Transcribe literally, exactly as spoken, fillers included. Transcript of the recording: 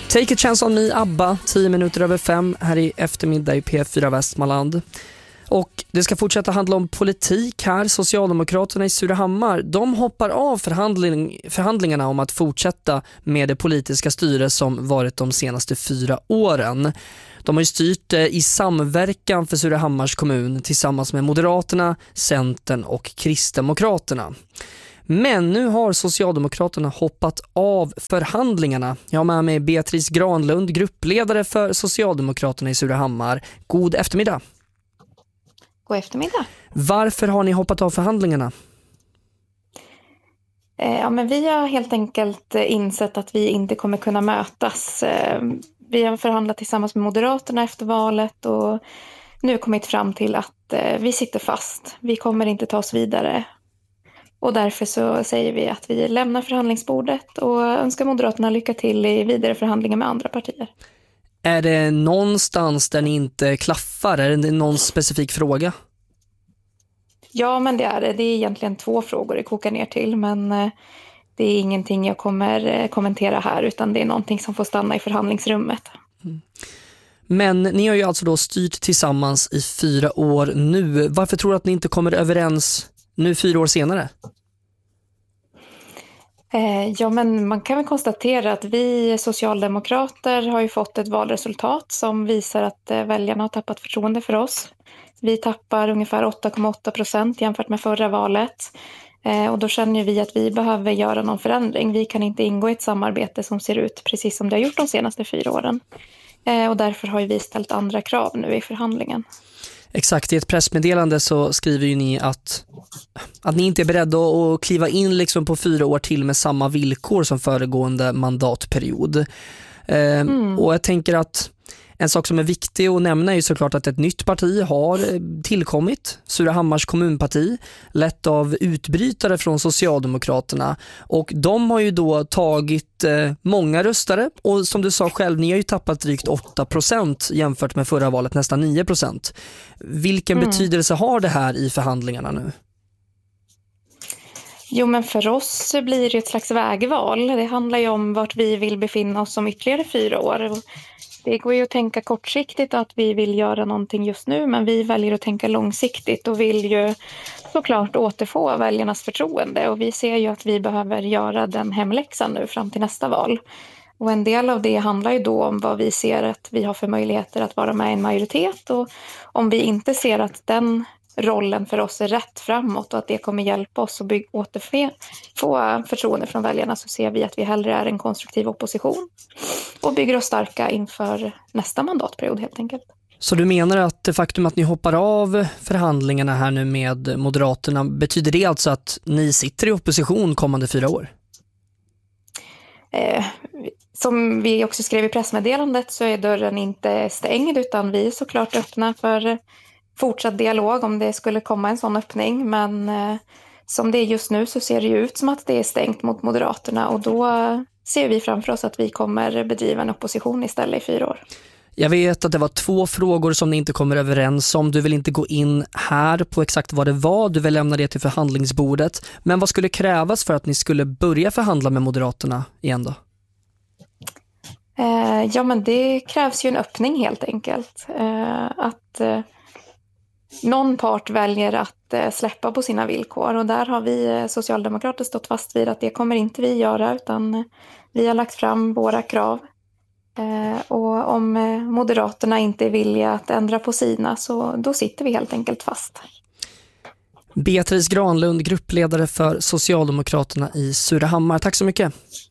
Take a chance on me, ABBA, tio minuter över fem här i eftermiddag i P fyra Västmanland. Och det ska fortsätta handla om politik här. Socialdemokraterna i Surahammar, de hoppar av förhandling, förhandlingarna om att fortsätta med det politiska styre som varit de senaste fyra åren. De har ju styrt i samverkan för Surahammars kommun tillsammans med Moderaterna, Centern och Kristdemokraterna. Men nu har Socialdemokraterna hoppat av förhandlingarna. Jag har med mig Beatrice Granlund, gruppledare för Socialdemokraterna i Surahammar. God eftermiddag. God eftermiddag. Varför har ni hoppat av förhandlingarna? Ja, men vi har helt enkelt insett att vi inte kommer kunna mötas. Vi har förhandlat tillsammans med Moderaterna efter valet och nu kommit fram till att vi sitter fast. Vi kommer inte ta oss vidare. Och därför så säger vi att vi lämnar förhandlingsbordet och önskar Moderaterna lycka till i vidare förhandlingar med andra partier. Är det någonstans där ni inte klaffar? Är det någon specifik fråga? Ja, men det är det. Det är egentligen två frågor det kokar ner till, men det är ingenting jag kommer kommentera här utan det är någonting som får stanna i förhandlingsrummet. Mm. Men ni har ju alltså då styrt tillsammans i fyra år nu. Varför tror du att ni inte kommer överens nu fyra år senare? Ja, men man kan väl konstatera att vi socialdemokrater har ju fått ett valresultat som visar att väljarna har tappat förtroende för oss. Vi tappar ungefär åtta komma åtta procent jämfört med förra valet. Och då känner vi att vi behöver göra någon förändring. Vi kan inte ingå i ett samarbete som ser ut precis som det har gjort de senaste fyra åren. Och därför har vi ställt andra krav nu i förhandlingen. Exakt, i ett pressmeddelande så skriver ju ni att, att ni inte är beredda att kliva in liksom på fyra år till med samma villkor som föregående mandatperiod. Eh, mm. Och jag tänker att en sak som är viktig att nämna är ju såklart att ett nytt parti har tillkommit, Surahammars kommunparti, lett av utbrytare från Socialdemokraterna. Och de har ju då tagit eh, många röstare och som du sa själv, ni har ju tappat drygt åtta procent jämfört med förra valet, nästan nio procent. Vilken mm. betydelse har det här i förhandlingarna nu? Jo, men för oss blir det ett slags vägval. Det handlar ju om vart vi vill befinna oss om ytterligare fyra år. Det går ju att tänka kortsiktigt att vi vill göra någonting just nu, men vi väljer att tänka långsiktigt och vill ju såklart återfå väljarnas förtroende. Och vi ser ju att vi behöver göra den hemläxan nu fram till nästa val. Och en del av det handlar ju då om vad vi ser att vi har för möjligheter att vara med i en majoritet. Och om vi inte ser att den rollen för oss är rätt framåt och att det kommer hjälpa oss att bygga, återfå få förtroende från väljarna, så ser vi att vi hellre är en konstruktiv opposition och bygger oss starka inför nästa mandatperiod helt enkelt. Så du menar att det faktum att ni hoppar av förhandlingarna här nu med Moderaterna, betyder det alltså att ni sitter i opposition kommande fyra år? Eh, som vi också skrev i pressmeddelandet så är dörren inte stängd utan vi är såklart öppna för fortsatt dialog om det skulle komma en sån öppning, men eh, som det är just nu så ser det ju ut som att det är stängt mot Moderaterna och då ser vi framför oss att vi kommer bedriva en opposition istället i fyra år. Jag vet att det var två frågor som ni inte kommer överens om. Du vill inte gå in här på exakt vad det var. Du vill lämna det till förhandlingsbordet. Men vad skulle krävas för att ni skulle börja förhandla med Moderaterna igen då? Eh, ja, men det krävs ju en öppning helt enkelt. Eh, att eh, någon part väljer att eh, släppa på sina villkor och där har vi eh, socialdemokrater stått fast vid att det kommer inte vi göra utan eh, vi har lagt fram våra krav. Eh, och om eh, Moderaterna inte är villiga att ändra på sina så då sitter vi helt enkelt fast. Beatrice Granlund, gruppledare för Socialdemokraterna i Surahammar. Tack så mycket.